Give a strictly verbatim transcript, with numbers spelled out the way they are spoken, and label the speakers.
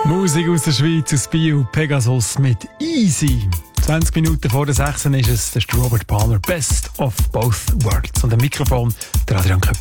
Speaker 1: Musik aus der Schweiz, aus Bio, Pegasus mit Easy. zwanzig Minuten vor der sechs ist es, das ist Robert Palmer, Best of Both Worlds. Und am Mikrofon der Adrian Köpf.